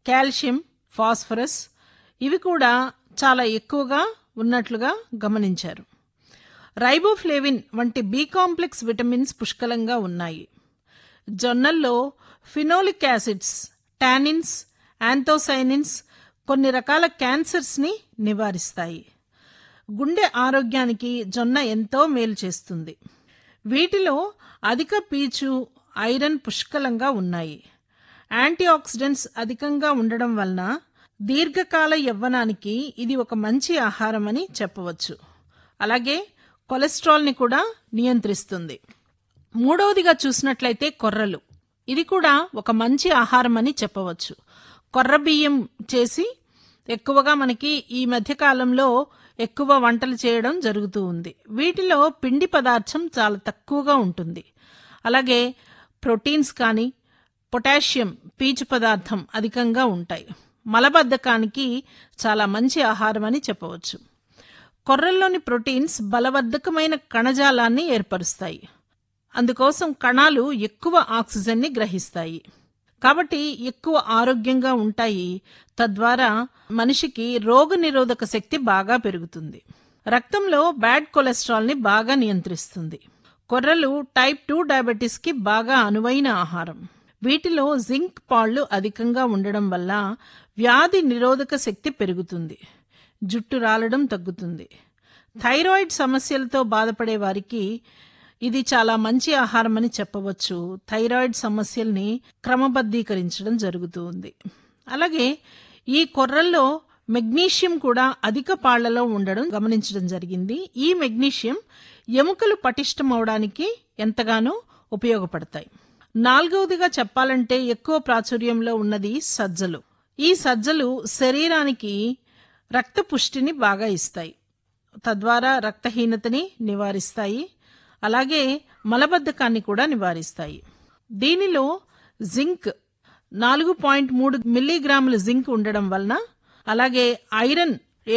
Calcium, phosphorus ఇవి కూడా చాలా ఎక్కువగా ఉన్నట్లుగా గమనించారు. రైబోఫ్లేవిన్ వంటి బి కాంప్లెక్స్ విటమిన్స్ పుష్కలంగా ఉన్నాయి. జొన్నల్లో ఫినోలిక్ యాసిడ్స్, టానిన్స్, యాంథోసైనిన్స్ కొన్ని రకాల క్యాన్సర్స్ని నివారిస్తాయి. గుండె ఆరోగ్యానికి జొన్న ఎంతో మేలు చేస్తుంది. వీటిలో అధిక పీచు, ఐరన్ పుష్కలంగా ఉన్నాయి. యాంటీ ఆక్సిడెంట్స్ అధికంగా ఉండడం వలన దీర్ఘకాల యవ్వనానికి ఇది ఒక మంచి ఆహారం అని చెప్పవచ్చు. అలాగే కొలెస్ట్రాల్ని కూడా నియంత్రిస్తుంది. మూడవదిగా చూసినట్లయితే కొర్రలు. ఇది కూడా ఒక మంచి ఆహారం అని చెప్పవచ్చు. కొర్ర బియ్యం చేసి ఎక్కువగా మనకి ఈ మధ్యకాలంలో ఎక్కువ వంటలు చేయడం జరుగుతూ ఉంది. వీటిలో పిండి పదార్థం చాలా తక్కువగా ఉంటుంది. అలాగే ప్రోటీన్స్ కానీ పొటాషియం, పీచు పదార్థం అధికంగా ఉంటాయి. మలబద్ధకానికి చాలా మంచి ఆహారం అని చెప్పవచ్చు. కొర్రల్లోని ప్రోటీన్స్ బలవర్ధకమైన కణజాలాన్ని ఏర్పరుస్తాయి. అందుకోసం కణాలు ఎక్కువ ఆక్సిజన్ని గ్రహిస్తాయి. కాబట్టి ఎక్కువ ఆరోగ్యంగా ఉంటాయి. తద్వారా మనిషికి రోగనిరోధక శక్తి బాగా పెరుగుతుంది. రక్తంలో బ్యాడ్ కొలెస్ట్రాల్ని బాగా నియంత్రిస్తుంది. కొర్రలు టైప్ 2 డయాబెటీస్కి బాగా అనువైన ఆహారం. వీటిలో జింక్ పాళ్లు అధికంగా ఉండడం వల్ల వ్యాధి నిరోధక శక్తి పెరుగుతుంది. జుట్టు రాలడం తగ్గుతుంది. థైరాయిడ్ సమస్యలతో బాధపడే వారికి ఇది చాలా మంచి ఆహారం అని చెప్పవచ్చు. థైరాయిడ్ సమస్యల్ని క్రమబద్ధీకరించడం జరుగుతుంది. అలాగే ఈ కొర్రల్లో మెగ్నీషియం కూడా అధిక పాళ్లలో ఉండడం గమనించడం జరిగింది. ఈ మెగ్నీషియం ఎముకలు పటిష్టం అవడానికి ఎంతగానో ఉపయోగపడతాయి. నాలుగవదిగా చెప్పాలంటే ఎక్కువ ప్రాచుర్యంలో ఉన్నది సజ్జలు. ఈ సజ్జలు శరీరానికి రక్త పుష్టిని బాగా ఇస్తాయి. తద్వారా రక్తహీనతని నివారిస్తాయి. అలాగే మలబద్ధకాన్ని కూడా నివారిస్తాయి. దీనిలో జింక్ 4.3 మిల్లీగ్రాముల జింక్ ఉండడం వలన, అలాగే ఐరన్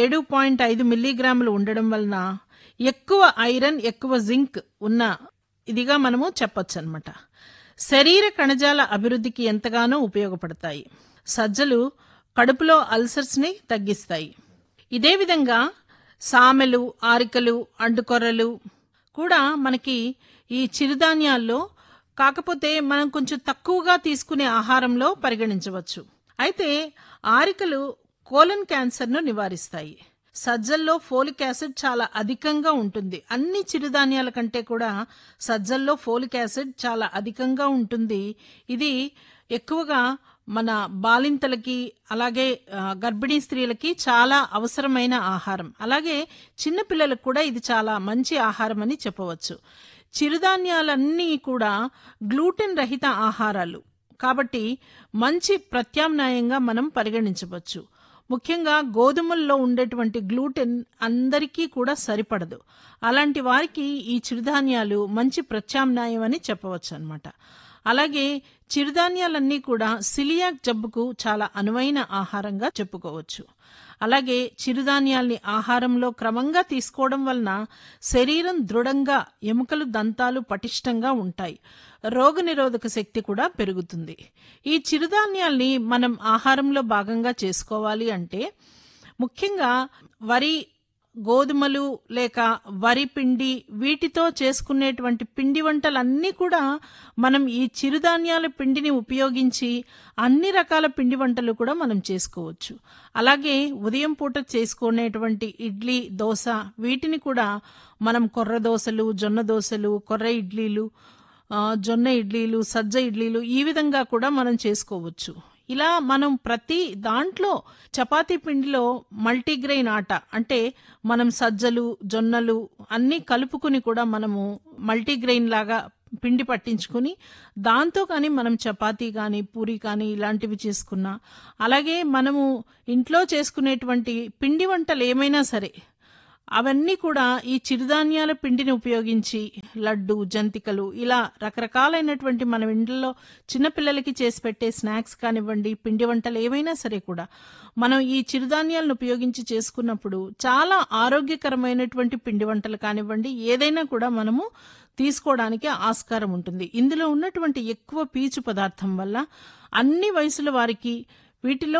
7.5 మిల్లీగ్రాములు ఉండడం వలన ఎక్కువ ఐరన్, ఎక్కువ జింక్ ఉన్న ఇదిగా మనము చెప్పొచ్చు అన్నమాట. శరీర కణజాల అభివృద్ధికి ఎంతగానో ఉపయోగపడతాయి. సజ్జలు కడుపులో అల్సర్స్ని తగ్గిస్తాయి. ఇదే విధంగా సామెలు, ఆరికలు, అండుకొర్రలు కూడా మనకి ఈ చిరుధాన్యాల్లో, కాకపోతే మనం కొంచెం తక్కువగా తీసుకునే ఆహారంలో పరిగణించవచ్చు. అయితే ఆరికలు కోలన్ క్యాన్సర్ను నివారిస్తాయి. సజ్జల్లో ఫోలిక్ యాసిడ్ చాలా అధికంగా ఉంటుంది. అన్ని చిరుధాన్యాల కంటే కూడా సజ్జల్లో ఫోలిక్ యాసిడ్ చాలా అధికంగా ఉంటుంది. ఇది ఎక్కువగా మన బాలింతలకి, అలాగే గర్భిణీ స్త్రీలకి చాలా అవసరమైన ఆహారం. అలాగే చిన్నపిల్లలకు కూడా ఇది చాలా మంచి ఆహారం అని చెప్పవచ్చు. చిరుధాన్యాలన్నీ కూడా గ్లూటెన్ రహిత ఆహారాలు కాబట్టి మంచి ప్రత్యామ్నాయంగా మనం పరిగణించవచ్చు. ముఖ్యంగా గోధుమల్లో ఉండేటువంటి గ్లూటెన్ అందరికీ కూడా సరిపడదు. అలాంటి వారికి ఈ చిరుధాన్యాలు మంచి ప్రత్యామ్నాయం అని చెప్పవచ్చు అన్నమాట. అలాగే చిరుధాన్యాలన్నీ కూడా సిలియాక్ జబ్బుకు చాలా అనువైన ఆహారంగా చెప్పుకోవచ్చు. అలాగే చిరుధాన్యాల్ని ఆహారంలో క్రమంగా తీసుకోవడం వలన శరీరం దృఢంగా, ఎముకలు, దంతాలు పటిష్టంగా ఉంటాయి. రోగనిరోధక శక్తి కూడా పెరుగుతుంది. ఈ చిరుధాన్యాల్ని మనం ఆహారంలో భాగంగా చేసుకోవాలి అంటే ముఖ్యంగా వరి, గోధుమలు లేక వరి పిండి, వీటితో చేసుకునేటువంటి పిండి వంటలన్నీ కూడా మనం ఈ చిరుధాన్యాల పిండిని ఉపయోగించి అన్ని రకాల పిండి వంటలు కూడా మనం చేసుకోవచ్చు. అలాగే ఉదయం పూట చేసుకునేటువంటి ఇడ్లీ, దోశ, వీటిని కూడా మనం కొర్ర దోశలు, జొన్న దోశలు, కొర్ర ఇడ్లీలు, జొన్న ఇడ్లీలు, సజ్జ ఇడ్లీలు ఈ విధంగా కూడా మనం చేసుకోవచ్చు. ఇలా మనం ప్రతి దాంట్లో చపాతీ పిండిలో మల్టీగ్రెయిన్ ఆట అంటే మనం సజ్జలు, జొన్నలు అన్నీ కలుపుకుని కూడా మనము మల్టీగ్రెయిన్ లాగా పిండి పట్టించుకుని దాంతో కానీ మనం చపాతీ కానీ, పూరి కానీ ఇలాంటివి చేసుకున్నా, అలాగే మనము ఇంట్లో చేసుకునేటువంటి పిండి వంటలు ఏమైనా సరే అవన్నీ కూడా ఈ చిరుధాన్యాల పిండిని ఉపయోగించి లడ్డు, జంతికలు ఇలా రకరకాలైనటువంటి మన ఇంట్లో చిన్నపిల్లలకి చేసి పెట్టే స్నాక్స్ కానివ్వండి, పిండి వంటలు ఏవైనా సరే కూడా మనం ఈ చిరుధాన్యాలను ఉపయోగించి చేసుకున్నప్పుడు చాలా ఆరోగ్యకరమైనటువంటి పిండి వంటలు కానివ్వండి, ఏదైనా కూడా మనము తీసుకోవడానికి ఆస్కారం ఉంటుంది. ఇందులో ఉన్నటువంటి ఎక్కువ పీచు పదార్థం వల్ల అన్ని వయసుల వారికి వీటిలో